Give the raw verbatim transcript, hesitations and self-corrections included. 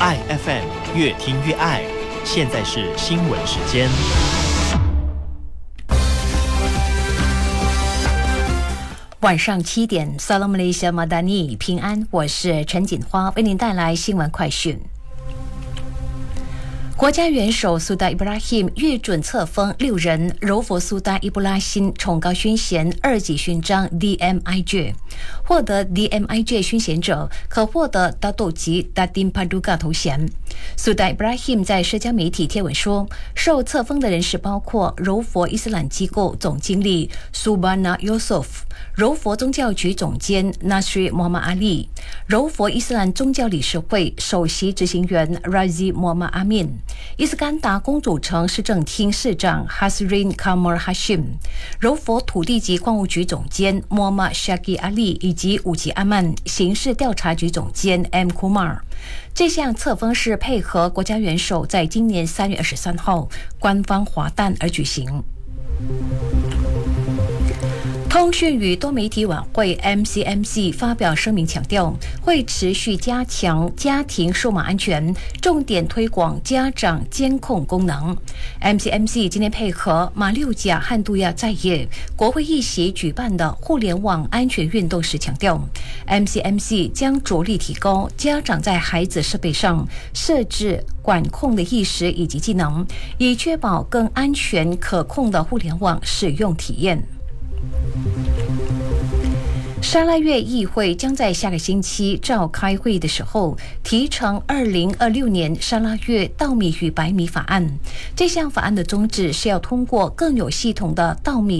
爱 F M， 越听越爱。现在是新闻时间。 晚上七点 Salam Malaysia Madani 平安，我是陈锦花，为您带来新闻快讯。国家元首苏丹伊布拉欣阅准册封六人，柔佛苏丹伊布拉欣崇高勋衔二级勋章 D M I J， 获得 D M I J 勋衔者可获得达斗级达丁帕杜嘎头衔。苏丹伊布拉欣在社交媒体贴文说，受册封的人士包括柔佛伊斯兰机构总经理苏巴纳尤索夫、柔佛宗教局总监 Nasri Muhammad Ali、柔佛伊斯兰宗教理事会首席执行员 Razi Muhammad Amin、伊斯干达公主城市政厅市长 Hasrin Kamar Hashim、柔佛土地及矿务局总监 Muhammad Shaki Ali 以及五级阿曼刑事调查局总监 M Kumar。这项册封是配合国家元首在今年三月二十三号官方华诞而举行。通讯与多媒体晚会 M C M C 发表声明强调，会持续加强家庭数码安全，重点推广家长监控功能。M C M C 今天配合马六甲和杜亚在野国会议席举办的互联网安全运动时强调， M C M C 将着力提高家长在孩子设备上设置管控的意识以及技能，以确保更安全可控的互联网使用体验。沙拉越议会将在下个星期召开会议的时候提呈二零二六年沙拉越稻米与白米法案。这项法案的宗旨是要通过更有系统的稻米